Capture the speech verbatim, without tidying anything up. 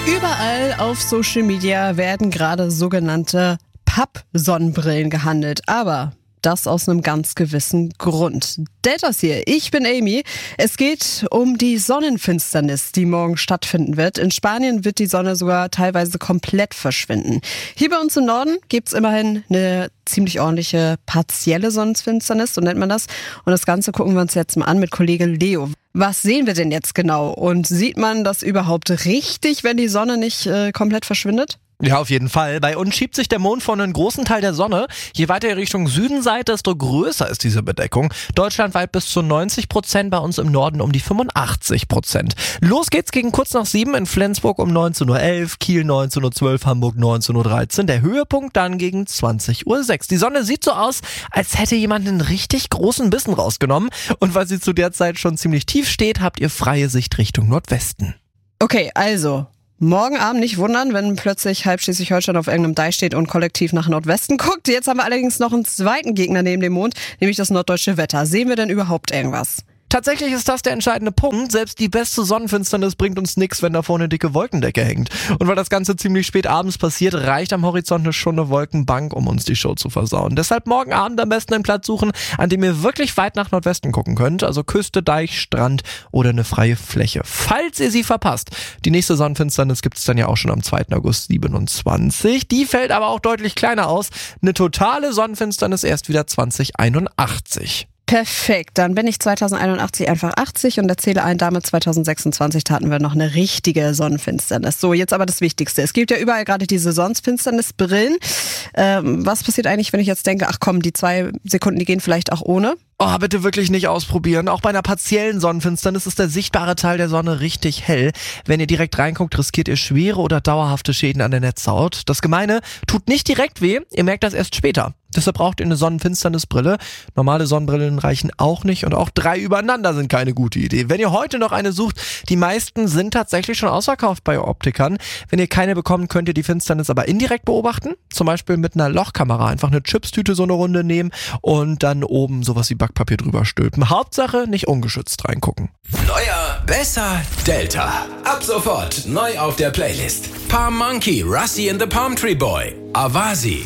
Überall auf Social Media werden gerade sogenannte Papp-Sonnenbrillen gehandelt, aber das aus einem ganz gewissen Grund. Deltas hier, ich bin Amy. Es geht um die Sonnenfinsternis, die morgen stattfinden wird. In Spanien wird die Sonne sogar teilweise komplett verschwinden. Hier bei uns im Norden gibt's immerhin eine ziemlich ordentliche partielle Sonnenfinsternis, so nennt man das. Und das Ganze gucken wir uns jetzt mal an mit Kollege Leo. Was sehen wir denn jetzt genau? Und sieht man das überhaupt richtig, wenn die Sonne nicht äh, komplett verschwindet? Ja, auf jeden Fall. Bei uns schiebt sich der Mond vor einen großen Teil der Sonne. Je weiter ihr Richtung Süden seid, desto größer ist diese Bedeckung. Deutschlandweit bis zu neunzig Prozent, bei uns im Norden um die fünfundachtzig Prozent. Los geht's gegen kurz nach sieben in Flensburg um neunzehn Uhr elf, Kiel neunzehn Uhr zwölf, Hamburg neunzehn Uhr dreizehn. Der Höhepunkt dann gegen zwanzig Uhr sechs. Die Sonne sieht so aus, als hätte jemand einen richtig großen Bissen rausgenommen. Und weil sie zu der Zeit schon ziemlich tief steht, habt ihr freie Sicht Richtung Nordwesten. Okay, also morgen Abend nicht wundern, wenn plötzlich halb Schleswig-Holstein auf irgendeinem Deich steht und kollektiv nach Nordwesten guckt. Jetzt haben wir allerdings noch einen zweiten Gegner neben dem Mond, nämlich das norddeutsche Wetter. Sehen wir denn überhaupt irgendwas? Tatsächlich ist das der entscheidende Punkt. Selbst die beste Sonnenfinsternis bringt uns nichts, wenn da vorne eine dicke Wolkendecke hängt. Und weil das Ganze ziemlich spät abends passiert, reicht am Horizont schon eine Wolkenbank, um uns die Show zu versauen. Deshalb morgen Abend am besten einen Platz suchen, an dem ihr wirklich weit nach Nordwesten gucken könnt. Also Küste, Deich, Strand oder eine freie Fläche. Falls ihr sie verpasst. Die nächste Sonnenfinsternis gibt es dann ja auch schon am zweiten August siebenundzwanzig. Die fällt aber auch deutlich kleiner aus. Eine totale Sonnenfinsternis erst wieder zwanzig einundachtzig. Perfekt, dann bin ich zweitausendeinundachtzig einfach achtzig und erzähle allen, damit zweitausendsechsundzwanzig taten wir noch eine richtige Sonnenfinsternis. So, jetzt aber das Wichtigste. Es gibt ja überall gerade diese Sonnenfinsternisbrillen. Ähm, was passiert eigentlich, wenn ich jetzt denke, ach komm, die zwei Sekunden, die gehen vielleicht auch ohne? Oh, bitte wirklich nicht ausprobieren. Auch bei einer partiellen Sonnenfinsternis ist der sichtbare Teil der Sonne richtig hell. Wenn ihr direkt reinguckt, riskiert ihr schwere oder dauerhafte Schäden an der Netzhaut. Das Gemeine, tut nicht direkt weh, ihr merkt das erst später. Deshalb braucht ihr eine Sonnenfinsternisbrille. Normale Sonnenbrillen reichen auch nicht und auch drei übereinander sind keine gute Idee. Wenn ihr heute noch eine sucht, die meisten sind tatsächlich schon ausverkauft bei Optikern. Wenn ihr keine bekommt, könnt ihr die Finsternis aber indirekt beobachten. Zum Beispiel mit einer Lochkamera. Einfach eine Chipstüte so eine Runde nehmen und dann oben sowas wie Backpapier drüber stülpen. Hauptsache nicht ungeschützt reingucken. Neuer, besser, Delta. Ab sofort neu auf der Playlist. Palm Monkey, Rusty and the Palm Tree Boy, Avasi,